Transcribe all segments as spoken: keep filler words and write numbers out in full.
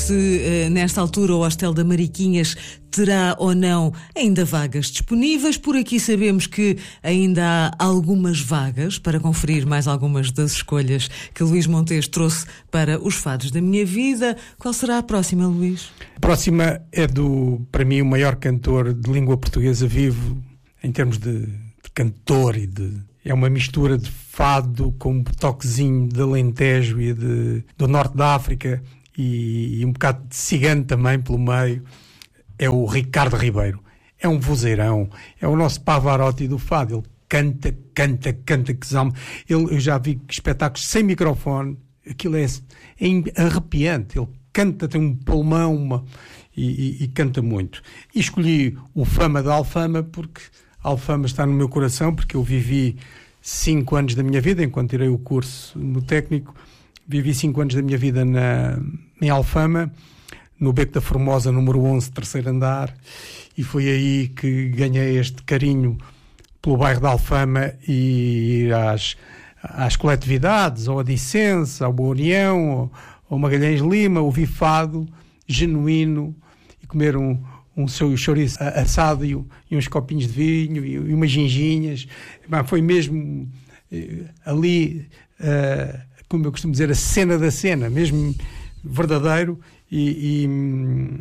se nesta altura o Hostel da Mariquinhas terá ou não ainda vagas disponíveis. Por aqui sabemos que ainda há algumas vagas para conferir mais algumas das escolhas que Luís Montes trouxe para os fados da minha vida. Qual será a próxima, Luís? A próxima é do, para mim, o maior cantor de língua portuguesa vivo, em termos de, de cantor e de... É uma mistura de fado com um toquezinho de Alentejo e de, do Norte da África e, e um bocado de cigano também pelo meio. É o Ricardo Ribeiro. É um vozeirão. É o nosso Pavarotti do fado. Ele canta, canta, canta que zama. Ele, eu já vi espetáculos sem microfone. Aquilo é, é arrepiante. Ele canta, tem um pulmão uma, e, e, e canta muito. E escolhi o Fama da Alfama porque a Alfama está no meu coração, porque eu vivi cinco anos da minha vida, enquanto tirei o curso no técnico, vivi cinco anos da minha vida na, em Alfama, no Beco da Formosa, número onze, terceiro andar, e foi aí que ganhei este carinho pelo bairro da Alfama e ir às, às coletividades, ao Adicense, ao Boa União, ao, ao Magalhães Lima, ouvir fado genuíno e comer um um seu chouriço assado e, e uns copinhos de vinho e, e umas ginginhas. Mas foi mesmo eh, ali, uh, como eu costumo dizer, a cena da cena, mesmo verdadeiro. E, e um,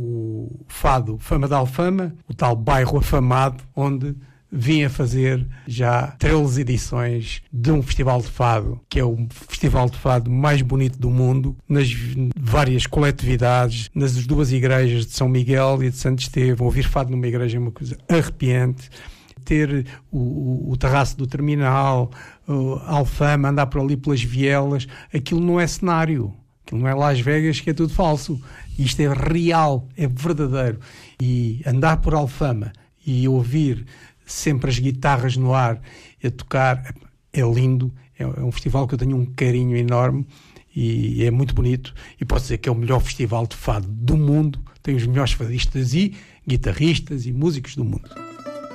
o fado Fama da Alfama, o tal bairro afamado, onde vim a fazer já treze edições de um festival de fado, que é o festival de fado mais bonito do mundo, nas várias coletividades, nas duas igrejas de São Miguel e de Santo Estevão. Ouvir fado numa igreja é uma coisa arrepiante. Ter o, o, o terraço do terminal, a Alfama, andar por ali pelas vielas, aquilo não é cenário. Aquilo não é Las Vegas, que é tudo falso. Isto é real, é verdadeiro. E andar por Alfama e ouvir sempre as guitarras no ar a tocar, é lindo, é, é um festival que eu tenho um carinho enorme e é muito bonito, e posso dizer que é o melhor festival de fado do mundo, tem os melhores fadistas e guitarristas e músicos do mundo.